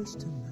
feels tonight.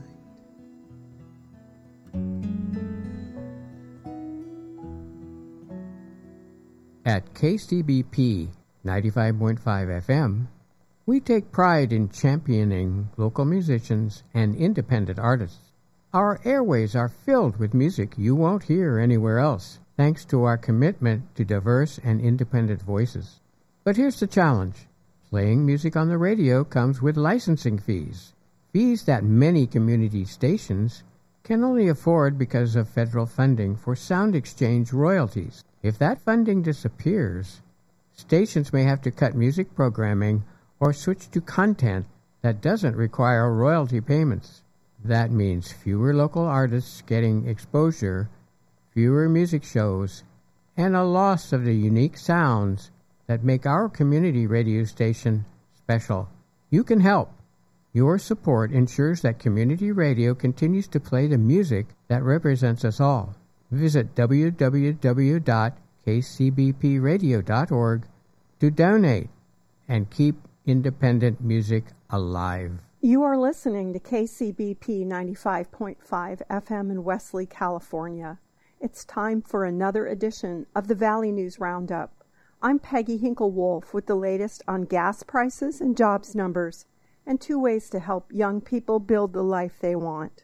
At KCBP 95.5 FM, we take pride in championing local musicians and independent artists. Our airways are filled with music you won't hear anywhere else, thanks to our commitment to diverse and independent voices. But here's the challenge. Playing music on the radio comes with licensing fees, fees that many community stations can only afford because of federal funding for sound exchange royalties. If that funding disappears, stations may have to cut music programming or switch to content that doesn't require royalty payments. That means fewer local artists getting exposure, fewer music shows, and a loss of the unique sounds that make our community radio station special. You can help. Your support ensures that community radio continues to play the music that represents us all. Visit www.kcbpradio.org to donate and keep independent music alive. You are listening to KCBP 95.5 FM in Wesley, California. It's time for another edition of the Valley News Roundup. I'm Peggy Hinkle-Wolf with the latest on gas prices and jobs numbers, and 2 ways to help young people build the life they want.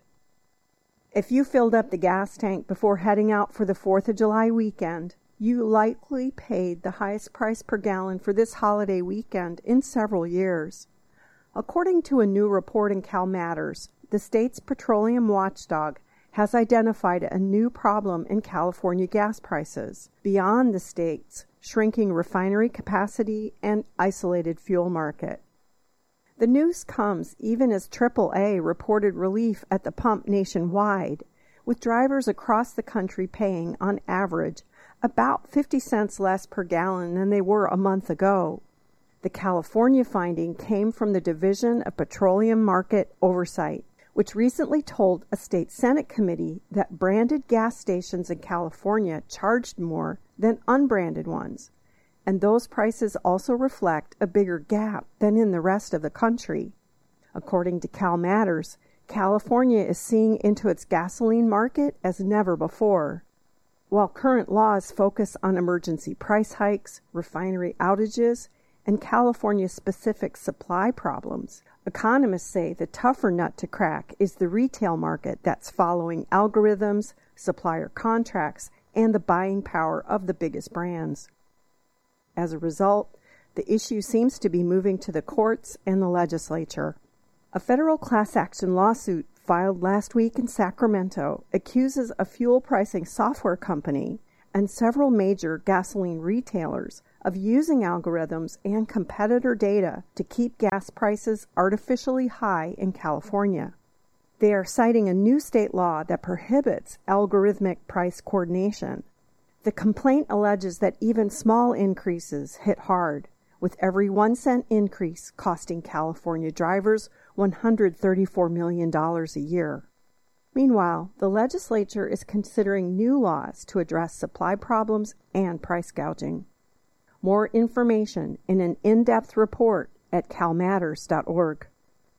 If you filled up the gas tank before heading out for the 4th of July weekend, you likely paid the highest price per gallon for this holiday weekend in several years. According to a new report in CalMatters, the state's petroleum watchdog has identified a new problem in California gas prices, beyond the state's shrinking refinery capacity and isolated fuel market. The news comes even as AAA reported relief at the pump nationwide, with drivers across the country paying, on average, about 50 cents less per gallon than they were a month ago. The California finding came from the Division of Petroleum Market Oversight, which recently told a state Senate committee that branded gas stations in California charged more than unbranded ones, and those prices also reflect a bigger gap than in the rest of the country. According to CalMatters, California is seeing into its gasoline market as never before. While current laws focus on emergency price hikes, refinery outages, and California-specific supply problems, economists say the tougher nut to crack is the retail market that's following algorithms, supplier contracts, and the buying power of the biggest brands. As a result, the issue seems to be moving to the courts and the legislature. A federal class action lawsuit filed last week in Sacramento accuses a fuel pricing software company and several major gasoline retailers of using algorithms and competitor data to keep gas prices artificially high in California. They are citing a new state law that prohibits algorithmic price coordination. The complaint alleges that even small increases hit hard, with every 1 cent increase costing California drivers $134 million a year. Meanwhile, the legislature is considering new laws to address supply problems and price gouging. More information in an in-depth report at calmatters.org.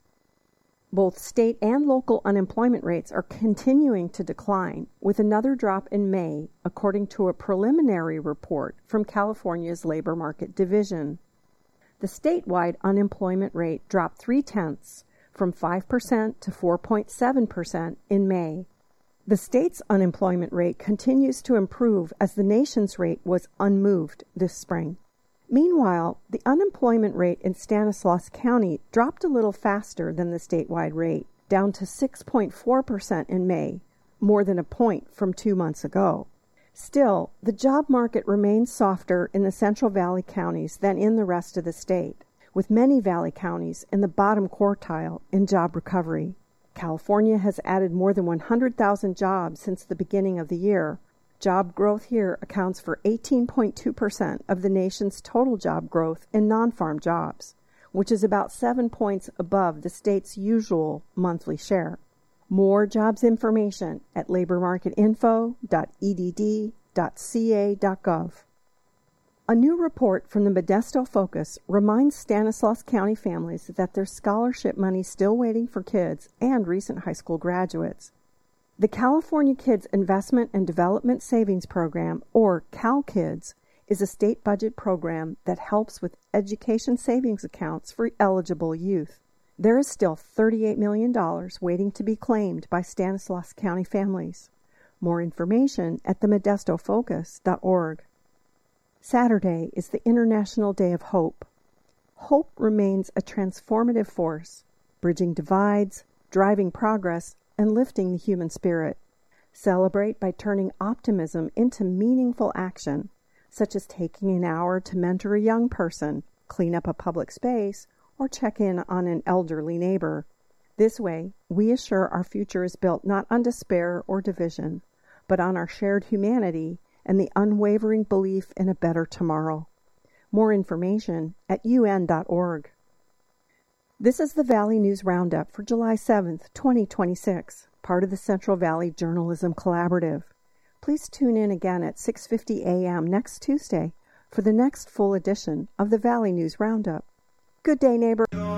Both state and local unemployment rates are continuing to decline, with another drop in May, according to a preliminary report from California's Labor Market Division. The statewide unemployment rate dropped 0.3%, from 5% to 4.7% in May. The state's unemployment rate continues to improve as the nation's rate was unmoved this spring. Meanwhile, the unemployment rate in Stanislaus County dropped a little faster than the statewide rate, down to 6.4% in May, more than a point from 2 months ago. Still, the job market remains softer in the Central Valley counties than in the rest of the state, with many Valley counties in the bottom quartile in job recovery. California has added more than 100,000 jobs since the beginning of the year. Job growth here accounts for 18.2% of the nation's total job growth in non-farm jobs, which is about 7 points above the state's usual monthly share. More jobs information at labormarketinfo.edd.ca.gov. A new report from the Modesto Focus reminds Stanislaus County families that there's scholarship money still waiting for kids and recent high school graduates. The California Kids Investment and Development Savings Program, or CalKids, is a state budget program that helps with education savings accounts for eligible youth. There is still $38 million waiting to be claimed by Stanislaus County families. More information at themodestofocus.org. Saturday is the International Day of Hope. Hope remains a transformative force, bridging divides, driving progress, and lifting the human spirit. Celebrate by turning optimism into meaningful action, such as taking an hour to mentor a young person, clean up a public space, or check in on an elderly neighbor. This way, we assure our future is built not on despair or division, but on our shared humanity and the unwavering belief in a better tomorrow. More information at un.org. This is the Valley News Roundup for July 7th, 2026, part of the Central Valley Journalism Collaborative. Please tune in again at 6:50 a.m. next Tuesday for the next full edition of the Valley News Roundup. Good day, neighbor.